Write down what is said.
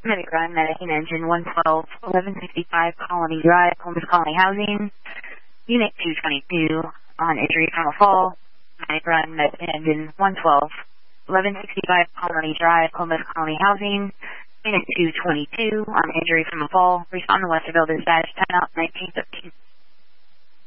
Medic Run, Medicine Engine 112, 1165 Colony Drive, Columbus Colony Housing, Unit 222 on injury from a fall. Medic Run, Medicine Engine 112, 1165 Colony Drive, Columbus Colony Housing, Unit 222 on injury from a fall. Respond to Westerville dispatch, 10 out, 1915.